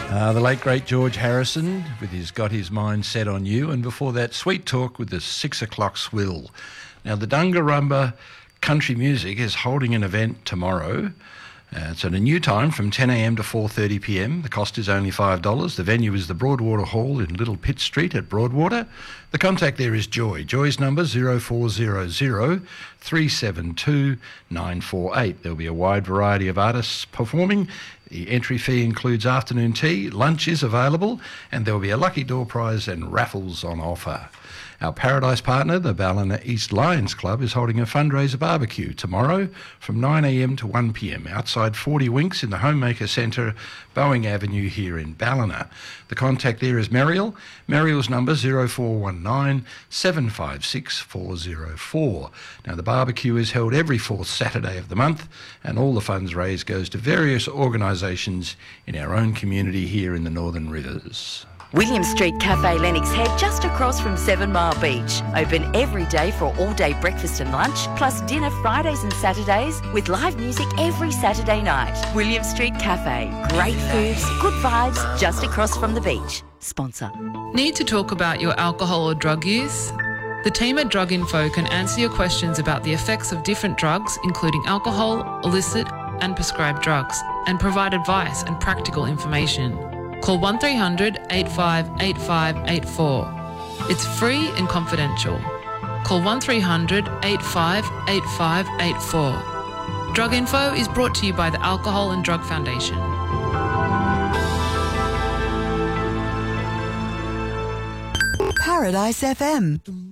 The late, great George Harrison with his Got His Mind Set on You, and before that, Sweet Talk with the 6 o'clock swill. Now, the Dungarumba Country Music is holding an event tomorrow. It's at a new time from 10 a.m. to 4:30 p.m. The cost is only $5. The venue is the Broadwater Hall in Little Pitt Street at Broadwater. The contact there is Joy. Joy's number 0400 372 948. There'll be a wide variety of artists performing. The entry fee includes afternoon tea, lunch is available, and there will be a lucky door prize and raffles on offer. Our Paradise partner, the Ballina East Lions Club, is holding a fundraiser barbecue tomorrow from 9 a.m. to 1 p.m. outside 40 Winks in the Homemaker Centre, Boeing Avenue here in Ballina. The contact there is Meriel. Meriel's number 0419 756 404. Now, the barbecue is held every fourth Saturday of the month, and all the funds raised goes to various organisations in our own community here in the Northern Rivers. William Street Cafe Lennox Head, just across from 7 Mile Beach. Open every day for all-day breakfast and lunch, plus dinner Fridays and Saturdays, with live music every Saturday night. William Street Cafe. Great foods, good vibes, just across from the beach. Sponsor. Need to talk about your alcohol or drug use? The team at Drug Info can answer your questions about the effects of different drugs, including alcohol, illicit and prescribed drugs, and provide advice and practical information. Call 1300 858584. It's free and confidential. Call 1300 858584. Drug Info is brought to you by the Alcohol and Drug Foundation. Paradise FM.